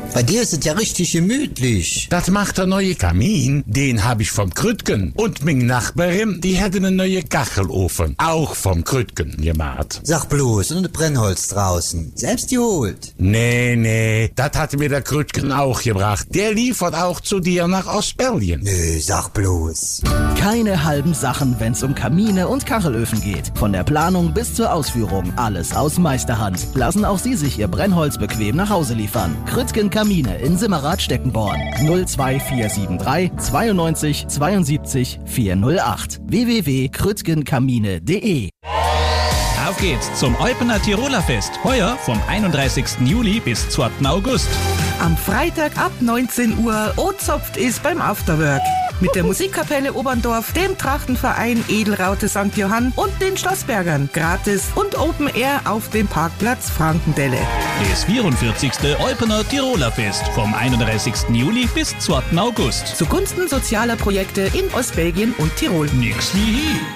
Bei dir ist es ja richtig gemütlich. Das macht der neue Kamin, den habe ich vom Krütgen. Und meine Nachbarin, die hat einen neuen Kachelofen, auch vom Krütgen gemacht. Sag bloß, und Brennholz draußen. Selbst geholt. Nee, das hat mir der Krütgen auch gebracht. Der liefert auch zu dir nach Ostberlin. Nö, sag bloß. Keine halben Sachen, wenn's um Kamine und Kachelöfen geht. Von der Planung bis zur Ausführung, alles aus Meisterhand. Lassen auch Sie sich Ihr Brennholz bequem nach Hause liefern. Krütgen Kamine in Simmerath-Steckenborn. 02473 92 72 408. www.krütgenkamine.de. Auf geht's zum Eupener Tiroler Fest. Heuer vom 31. Juli bis 2. August. Am Freitag ab 19 Uhr O-Zopft ist beim Afterwork. Mit der Musikkapelle Oberndorf, dem Trachtenverein Edelraute St. Johann und den Schlossbergern. Gratis und Open Air auf dem Parkplatz Frankendelle. Das 44. Eupener Tiroler Fest vom 31. Juli bis 2. August. Zugunsten sozialer Projekte in Ostbelgien und Tirol. Nix wie hier.